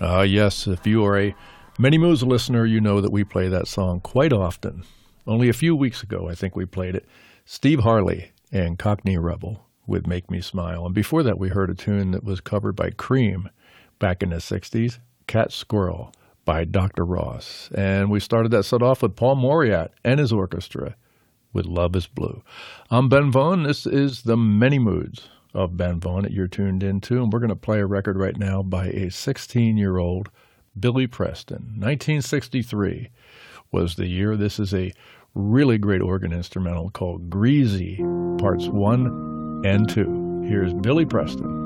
Yes, if you are a Many Moves listener, you know that we play that song quite often. Only a few weeks ago, I think we played it. Steve Harley and Cockney Rebel with Make Me Smile. And before that, we heard a tune that was covered by Cream back in the 60s, Cat Squirrel by Dr. Ross. And we started that set off with Paul Moriat and his orchestra with Love is Blue. I'm Ben Vaughn. This is the Many Moods of Ben Vaughn that you're tuned into. And we're going to play a record right now by a 16-year-old Billy Preston. 1963 was the year. This is a really great organ instrumental called Greasy, Parts 1 and 2. Here's Billy Preston.